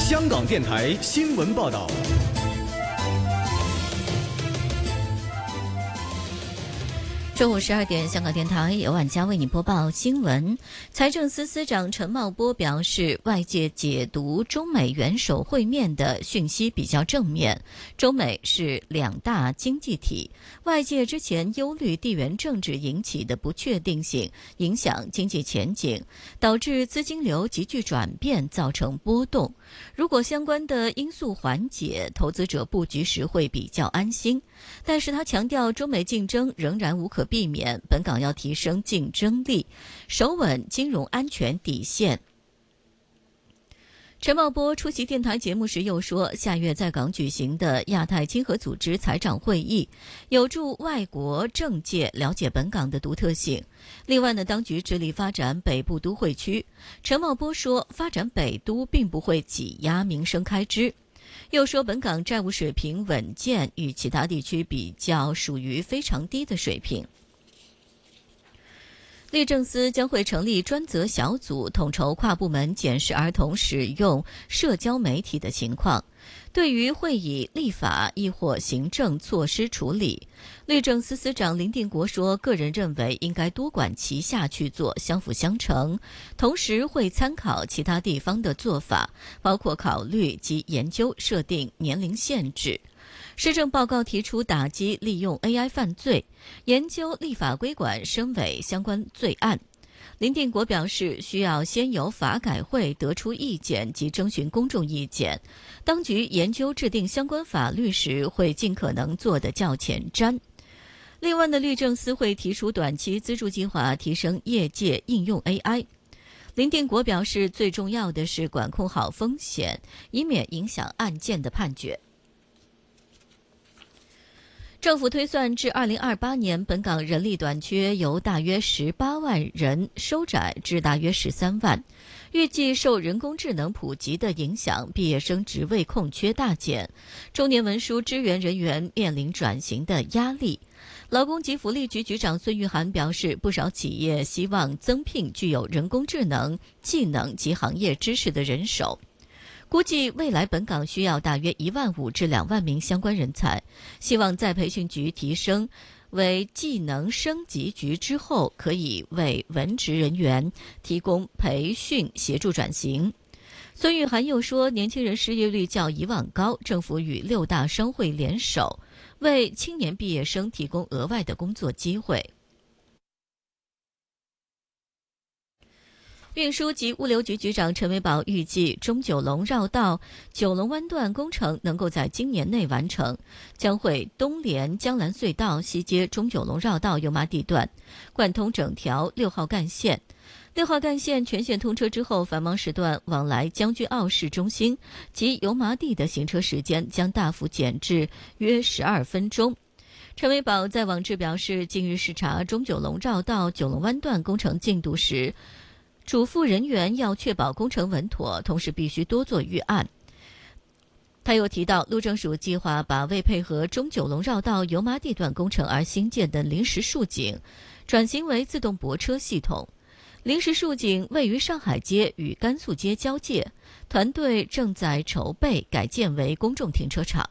香港电台新闻报道。 中午12点，香港电台由晚佳为你播报新闻。财政司司长陈茂波表示，外界解读中美元首会面的讯息比较正面，中美是两大经济体，外界之前忧虑地缘政治引起的不确定性影响经济前景，导致资金流急剧转变，造成波动。如果相关的因素缓解，投资者布局时会比较安心。但是他强调，中美竞争仍然无可避免，本港要提升竞争力，守稳金融安全底线。陈茂波出席电台节目时又说，下月在港举行的亚太经合组织财长会议，有助外国政界了解本港的独特性。另外呢，当局致力发展北部都会区。陈茂波说，发展北都并不会挤压民生开支。又说，本港债务水平稳健，与其他地区比较属于非常低的水平。律政司将会成立专责小组，统筹跨部门检视儿童使用社交媒体的情况，对于会以立法亦或行政措施处理。律政司司长林定国说，个人认为应该多管齐下去做，相辅相成，同时会参考其他地方的做法，包括考虑及研究设定年龄限制。施政报告提出打击利用 AI 犯罪，研究立法规管深伪相关罪案。林定国表示，需要先由法改会得出意见及征询公众意见，当局研究制定相关法律时会尽可能做得较前瞻。另外呢，律政司会提出短期资助计划，提升业界应用 AI。林定国表示，最重要的是管控好风险，以免影响案件的判决。政府推算至2028年，本港人力短缺由大约18万人收窄至大约13万。预计受人工智能普及的影响，毕业生职位空缺大减，中年文书支援人员面临转型的压力。劳工及福利局局长孙玉菡表示，不少企业希望增聘具有人工智能技能及行业知识的人手。估计未来本港需要大约15000至2万名相关人才，希望在培训局提升为技能升级局之后，可以为文职人员提供培训协助转型。孙玉菡又说，年轻人失业率较以往高，政府与6大商会联手，为青年毕业生提供额外的工作机会。运输及物流局局长陈维宝预计，中九龙绕道九龙湾段工程能够在今年内完成，将会东连江南隧道西接中九龙绕道油麻地段，贯通整条6号干线。6号干线全线通车之后，繁忙时段往来将军澳市中心及油麻地的行车时间将大幅减至约12分钟。陈维宝在网志表示，近日视察中九龙绕道九龙湾段工程进度时，嘱咐人员要确保工程稳妥，同时必须多做预案。他又提到，路政署计划把为配合中九龙绕道油麻地段工程而兴建的临时竖井转型为自动泊车系统。临时竖井位于上海街与甘肃街交界，团队正在筹备改建为公众停车场。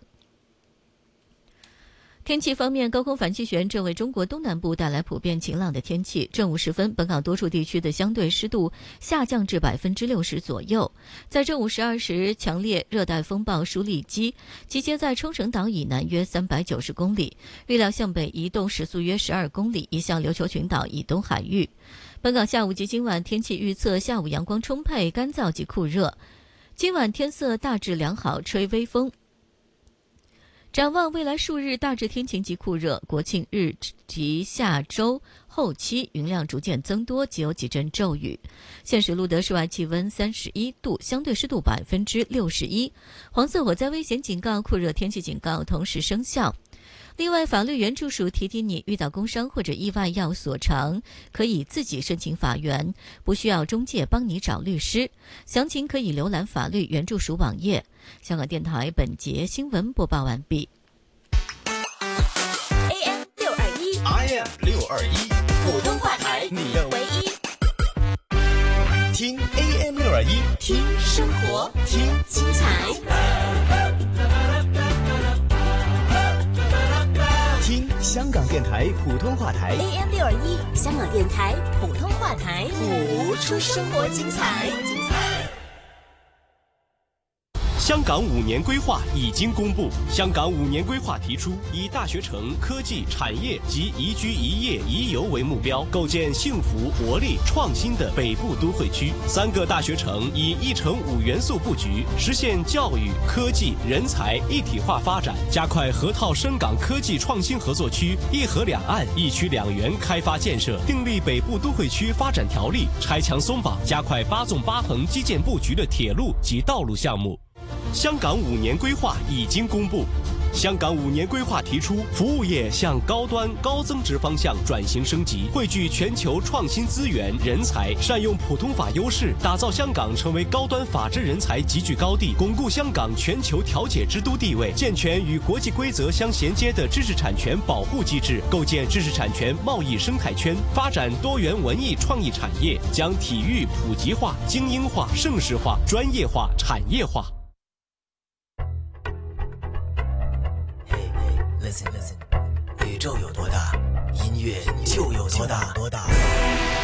天气方面，高空反气旋正为中国东南部带来普遍晴朗的天气。正午时分，本港多处地区的相对湿度下降至60%左右。在正午12时，强烈热带风暴舒力基集结在冲绳岛以南约390公里，预料向北移动，时速约12公里，移向琉球群岛以东海域。本港下午及今晚天气预测：下午阳光充沛、干燥及酷热，今晚天色大致良好，吹微风。展望未来数日，大致天晴及酷热，国庆日及下周后期云量逐渐增多，即有几阵骤雨。现时录得室外气温31度，相对湿度61%，黄色火灾危险警告、酷热天气警告同时生效。另外，法律援助署提提你，遇到工伤或者意外要索偿，可以自己申请法援，不需要中介帮你找律师。详情可以浏览法律援助署网页。香港电台本节新闻播报完毕。 AM 621 IM 621， 普通话台， 你的唯一。 听 AM 621， 听生活，听精彩。 听香港电台普通话台 AM 621，香港电台普通话台， 谱出生活精彩。 香港5年规划已经公布。香港5年规划提出，以大学城、科技、产业及宜居宜业宜游为目标，构建幸福、活力、创新的北部都会区。3个大学城以1城5元素布局，实现教育、科技、人才一体化发展，加快河套深港科技创新合作区、1河2岸、1区2园开发建设，订立北部都会区发展条例，拆墙松绑，加快8纵8横基建布局的铁路及道路项目。香港5年规划已经公布。香港5年规划提出，服务业向高端高增值方向转型升级，汇聚全球创新资源人才，善用普通法优势，打造香港成为高端法治人才集聚高地，巩固香港全球调解之都地位，健全与国际规则相衔接的知识产权保护机制，构建知识产权贸易生态圈，发展多元文艺创意产业，将体育普及化、精英化、盛世化、专业化、产业化。 Listen， 宇宙有多大，音乐就有多大。